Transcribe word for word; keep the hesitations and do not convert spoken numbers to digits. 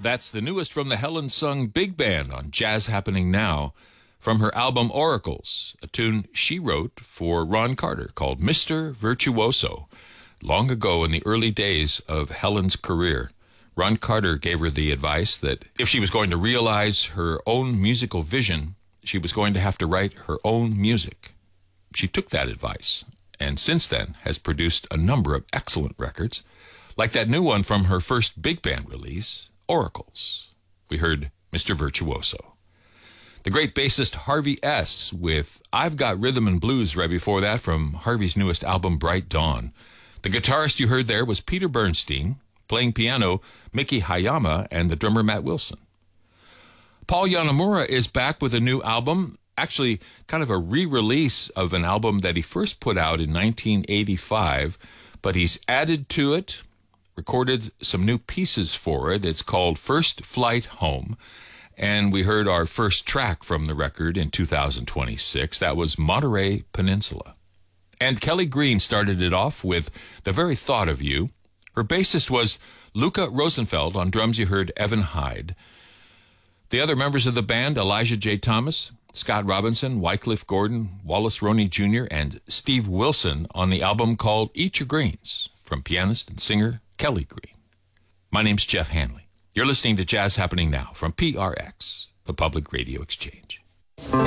That's the newest from the Helen Sung Big Band on Jazz Happening Now from her album Oracles, a tune she wrote for Ron Carter called Mister Virtuoso. Long ago in the early days of Helen's career, Ron Carter gave her the advice that if she was going to realize her own musical vision, she was going to have to write her own music. She took that advice and since then has produced a number of excellent records, like that new one from her first big band release, Oracles. We heard Mister Virtuoso. The great bassist Harvey S. with I've Got Rhythm and Blues right before that from Harvey's newest album, Bright Dawn. The guitarist you heard there was Peter Bernstein, playing piano, Miki Hayama, and the drummer Matt Wilson. Paul Yanamura is back with a new album, actually kind of a re-release of an album that he first put out in nineteen eighty-five, but he's added to it, recorded some new pieces for it. It's called First Flight Home, and we heard our first track from the record in two thousand twenty-six. That was Monterey Peninsula. And Kelly Green started it off with The Very Thought of You. Her bassist was Luca Rosenfeld. On drums you heard Evan Hyde. The other members of the band, Elijah J. Thomas, Scott Robinson, Wycliffe Gordon, Wallace Roney Junior, and Steve Wilson on the album called Eat Your Greens from pianist and singer Kelly Green. My name's Jeff Hanley. You're listening to Jazz Happening Now from P R X, the Public Radio Exchange.